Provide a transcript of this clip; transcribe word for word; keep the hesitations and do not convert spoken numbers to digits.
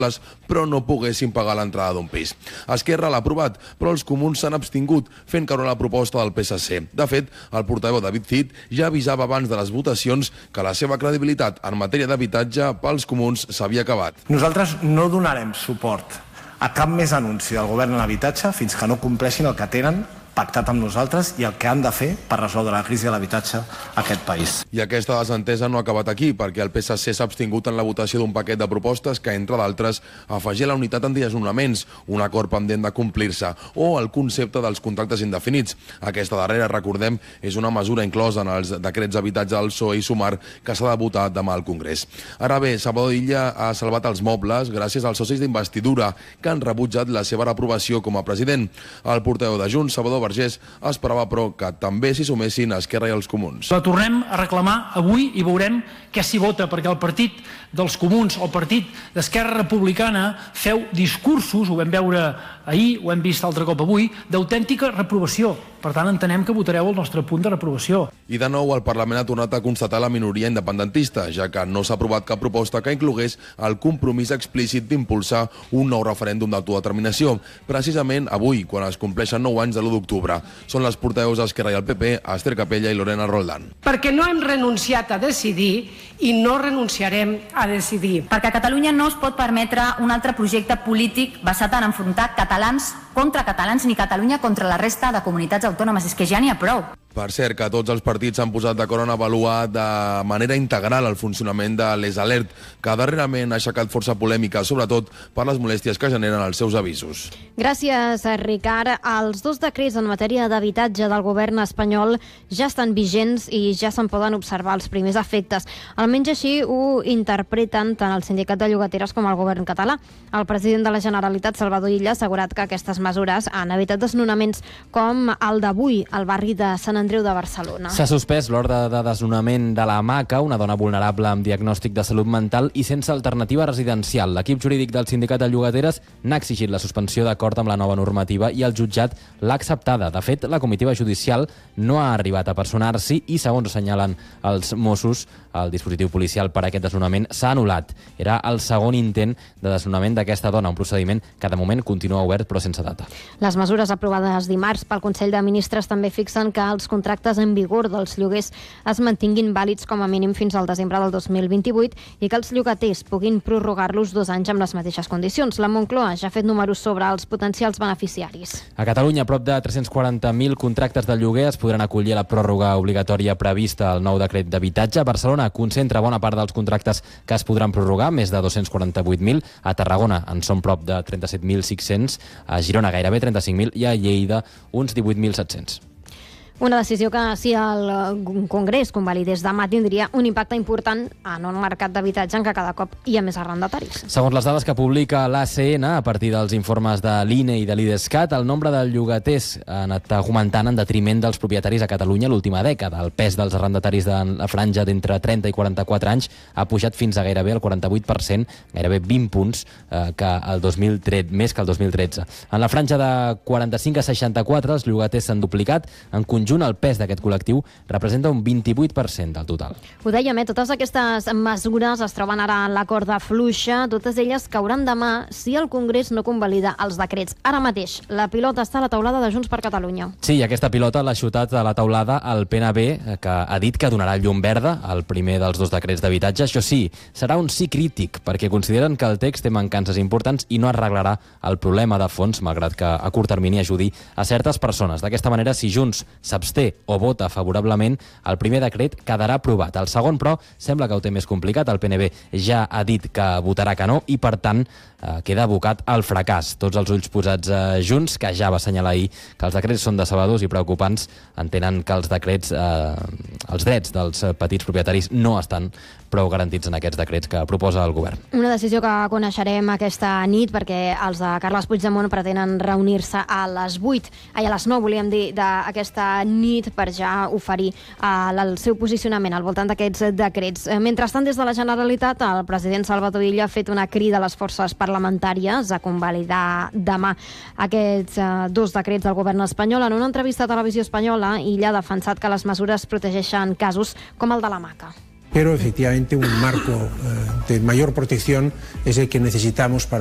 però no poguessin pagar l'entrada d'un pis. Esquerra l'ha aprovat, però els comuns s'han abstingut, fent caure la proposta del P S C. De fet, el portaveu David Cid ja avisava abans de les votacions que la seva credibilitat en matèria d'habitatge pels comuns s'havia acabat. Nosaltres no donarem suport a cap més anunci del govern en habitatge fins que no compleixin el que tenen pactat amb nosaltres i el que han de fer per resoldre la crisi de l'habitatge a aquest país. I aquesta desentesa no ha acabat aquí, perquè el P S C s'ha abstingut en la votació d'un paquet de propostes que, entre d'altres, afegia la unitat antidesnonaments, un acord pendent de complir-se, o el concepte dels contractes indefinits. Aquesta darrera, recordem, és una mesura inclosa en els decrets d'habitatge del P S O E i Sumar que s'ha de votar demà al Congrés. Ara bé, Salvador Illa ha salvat els mobles gràcies als socis d'investidura que han rebutjat la seva reprovació com a president. El portaveu de Junts, Salvador Vergés, esperava, però, que també s'hi sumessin Esquerra i els comuns. La tornem a reclamar avui i veurem què s'hi vota, perquè el partit dels comuns, el partit d'Esquerra Republicana, feu discursos, ho vam veure ahir, ho hem vist altre cop avui, d'autèntica reprovació. Per tant, entenem que votareu el nostre punt de reprovació. I de nou, el Parlament ha tornat a constatar la minoria independentista, ja que no s'ha aprovat cap proposta que inclogués el compromís explícit d'impulsar un nou referèndum d'autodeterminació. Precisament avui, quan es compleixen nou anys de l'u d'octubre. Són les portaveus d'Esquerra i el P P, Esther Capella i Lorena Roldán. Perquè no hem renunciat a decidir i no renunciarem a decidir. Perquè a Catalunya no es pot permetre un altre projecte polític basat en enfrontar catalans contra catalans ni Catalunya contra la resta de comunitats autònomes. És que ja n'hi ha prou. Per cert, que tots els partits s'han posat d'acord en avaluar de manera integral el funcionament de l'Es Alert, que darrerament ha aixecat força polèmica, sobretot per les molèsties que generen els seus avisos. Gràcies, Ricard. Els dos decrets en matèria d'habitatge del govern espanyol ja estan vigents i ja se'n poden observar els primers efectes. Almenys així ho interpreten tant el Sindicat de Llogateres com el govern català. El president de la Generalitat, Salvador Illa, ha assegurat que aquestes mesures han evitat desnonaments com el d'avui al barri de Sant Andreu de Barcelona. S'ha suspès l'ordre de desnonament de la Maca, una dona vulnerable amb diagnòstic de salut mental i sense alternativa residencial. L'equip jurídic del Sindicat de Llogateres n'ha exigit la suspensió d'acord amb la nova normativa i el jutjat l'ha acceptada. De fet, la comitiva judicial no ha arribat a personar-s'hi i, segons assenyalen els Mossos, el dispositiu policial per a aquest desnonament s'ha anul·lat. Era el segon intent de desnonament d'aquesta dona, un procediment que de moment continua obert però sense data. Les mesures aprovades dimarts pel Consell de Ministres també fixen que els contractes en vigor dels lloguers es mantinguin vàlids com a mínim fins al desembre del dos mil vint-i-vuit i que els llogaters puguin prorrogar-los dos anys amb les mateixes condicions. La Moncloa ja ha fet números sobre els potencials beneficiaris. A Catalunya, prop de tres-cents quaranta mil contractes de lloguer es podran acollir a la pròrroga obligatòria prevista al nou decret d'habitatge. A Barcelona concentra bona part dels contractes que es podran prorrogar, més de dos-cents quaranta-vuit mil. A Tarragona en són prop de trenta-set mil cinc-cents, a Girona gairebé trenta-cinc mil i a Lleida uns divuit mil set-cents. Una decisió que, si el Congrés convalidés demà, tindria un impacte important en un mercat d'habitatge en què cada cop hi ha més arrendataris. Segons les dades que publica l'A C N, a partir dels informes de l'I N E i de l'Idescat, el nombre de llogaters ha anat augmentant en detriment dels propietaris a Catalunya l'última dècada. El pes dels arrendataris de la franja d'entre trenta i quaranta-quatre anys ha pujat fins a gairebé el quaranta-vuit per cent, gairebé vint punts, eh, que el dos mil tretze, més que el dos mil tretze. En la franja de quaranta-cinc a seixanta-quatre, els llogaters s'han duplicat. En conjunt, el pes d'aquest col·lectiu representa un vint-i-vuit per cent del total. Ho dèiem, eh? Totes aquestes mesures es troben ara en la corda fluixa, totes elles cauran demà si el Congrés no convalida els decrets. Ara mateix, la pilota està a la taulada de Junts per Catalunya. Sí, i aquesta pilota l'ha xutat a la taulada el P N B, que ha dit que donarà llum verda al primer dels dos decrets d'habitatge. Això sí, serà un sí crític, perquè consideren que el text té mancances importants i no arreglarà el problema de fons, malgrat que a curt termini ajudi a certes persones. D'aquesta manera, si Junts s'absté o vota favorablement, el primer decret quedarà aprovat. El segon, però, sembla que ho té més complicat. El P N B ja ha dit que votarà que no i, per tant, eh, queda abocat al fracàs. Tots els ulls posats a Junts, que ja va assenyalar ahir que els decrets són decebedors i preocupants, entenen que els decrets, eh, els drets dels petits propietaris no estan prou garantits en aquests decrets que proposa el govern. Una decisió que coneixerem aquesta nit, perquè els de Carles Puigdemont pretenen reunir-se a les vuit, ai, a les nou, volíem dir, d'aquesta nit per ja oferir uh, el seu posicionament al voltant d'aquests decrets. Mentrestant, des de la Generalitat, el president Salvador Illa ha fet una crida a les forces parlamentàries a convalidar demà aquests uh, dos decrets del govern espanyol. En una entrevista a Televisió Espanyola, Illa ha defensat que les mesures protegeixen casos com el de la Maca. pero efectivamente un marco eh, de mayor protección es el que necesitamos para